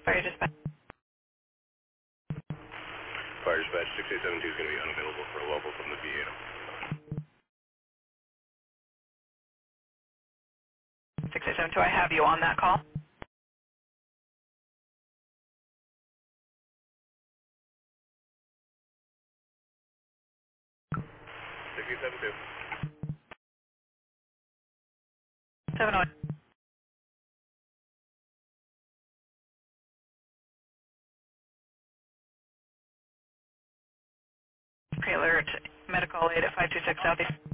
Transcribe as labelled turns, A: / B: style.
A: Fire dispatch.
B: Fire dispatch 6872 is going to be unavailable for a local from the VA.
A: 6872, I have you on that call.
B: 6872.
A: 708. Alert, medical aid at 526 Southeast.